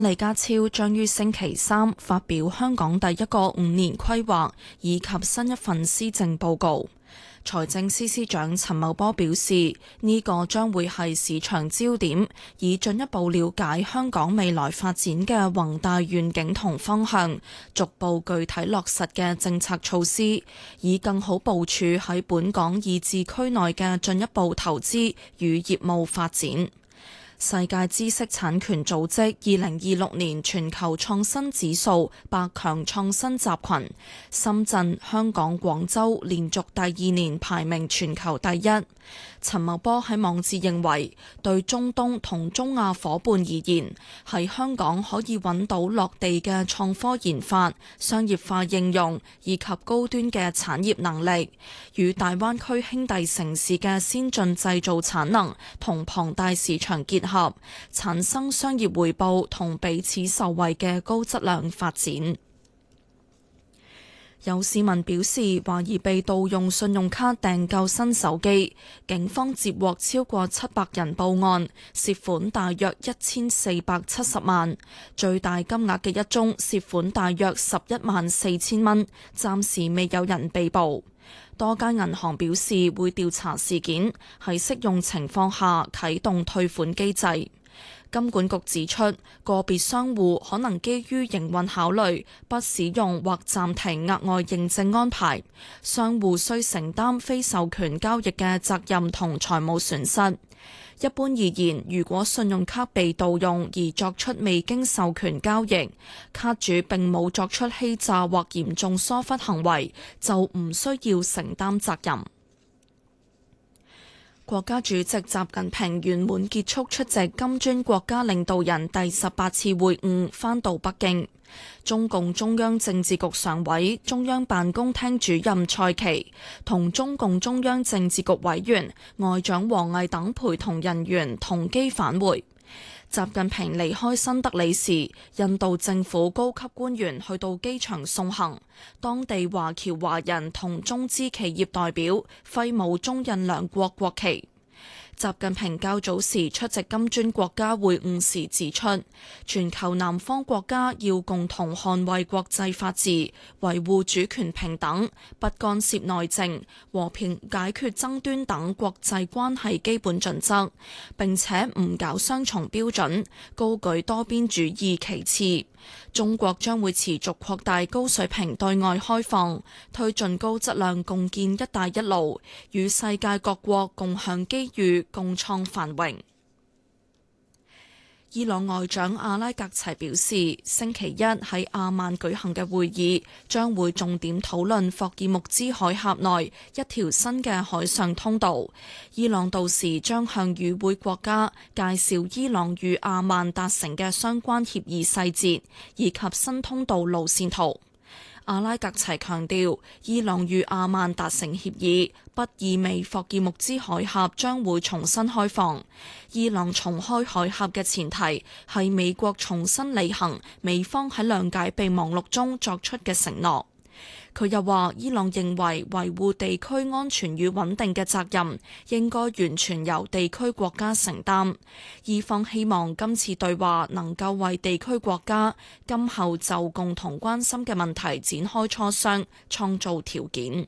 李家超將於星期三發表香港第一個5年規劃以及新一份施政報告。財政司司長陳茂波表示，呢個將會係市場焦點，以進一步了解香港未來發展嘅宏大願景同方向，逐步具體落實嘅政策措施，以更好部署喺本港以至區內嘅進一步投資與業務發展。世界知識產權組織2026年全球創新指數百強創新集群，深圳、香港、廣州連續第2年排名全球第一。陳茂波喺網誌認為，對中東同中亞伙伴而言，喺香港可以揾到落地嘅創科研發、商業化應用以及高端嘅產業能力，與大灣區兄弟城市嘅先進製造產能同龐大市場結合，產生商業回報同彼此受惠嘅高質量發展。有市民表示懷疑被盜用信用卡訂購新手機，警方接獲超過700人報案，涉款大約1470萬，最大金額嘅一宗涉款大約114000蚊，暫時未有人被捕。多間銀行表示會調查事件，喺適用情況下啟動退款機制。金管局指出，個別商戶可能基於營運考慮，不使用或暫停額外認證安排，商戶需承擔非授權交易嘅責任同財務損失。一般而言，如果信用卡被盜用而作出未經授權交易，卡主並冇作出欺詐或嚴重疏忽行為，就唔需要承擔責任。國家主席習近平圓滿結束出席金磚國家領導人第18次會晤，返到北京。中共中央政治局常委、中央辦公廳主任蔡奇同中共中央政治局委員、外長王毅等陪同人員同機返回。習近平離開新德里時，印度政府高級官員去到機場送行，當地華僑華人同中資企業代表揮舞中印兩國國旗。習近平較早時出席金磚國家會晤時指出，全球南方國家要共同捍衛國際法治，維護主權平等，不干涉內政，和平解決爭端等國際關係基本準則，並且唔搞雙重標準，高舉多邊主義旗幟。中國將會持續擴大高水平對外開放，推進高質量共建「一帶一路」，與世界各國共享機遇，共創繁榮。伊朗外長阿拉格齊表示，星期一喺阿曼舉行嘅會議將會重點討論霍爾木茲海峽內一條新嘅海上通道。伊朗到時將向與會國家介紹伊朗與阿曼達成嘅相關協議細節，以及新通道路線圖。阿拉格齊強調，伊朗與阿曼達成協議，不意味霍爾木茲海峽將會重新開放。伊朗重開海峽嘅前提係美國重新履行美方喺諒解備忘錄中作出嘅承諾。佢又話，伊朗認為維護地區安全與穩定嘅責任應該完全由地區國家承擔。伊方希望今次對話能夠為地區國家今後就共同關心嘅問題展開磋商，創造條件。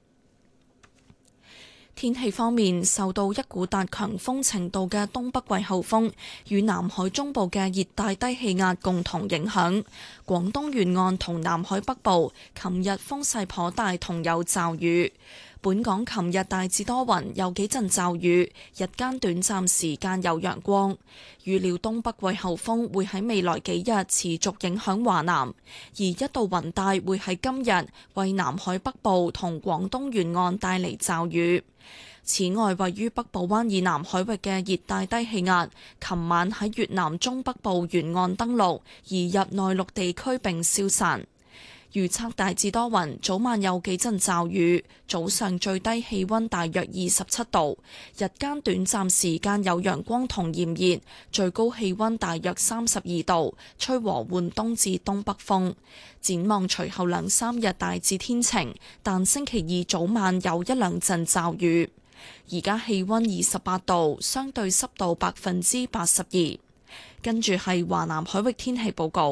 天氣方面，受到一股達強風程度嘅東北季候風與南海中部嘅熱帶低氣壓共同影響，廣東沿岸同南海北部琴日風勢頗大同有驟雨。本港琴日大致多雲，有幾陣驟雨，日間短暫時間有陽光。預料東北季候風會喺未來幾日持續影響華南，而一道雲帶會喺今日為南海北部同廣東沿岸帶嚟驟雨。此外，位於北部灣以南海域嘅熱帶低氣壓，琴晚喺越南中北部沿岸登陸，移入內陸地區並消散。預測大致多雲，早晚有幾陣驟雨，早上最低氣溫大約27度，日間短暫時間有陽光同炎熱，最高氣溫大約32度，吹和緩東至東北風。展望隨後2-3日大致天晴，但星期二早晚有一兩陣驟雨。而家氣溫28度，相對濕度82%。 跟住係華南海域天氣報告。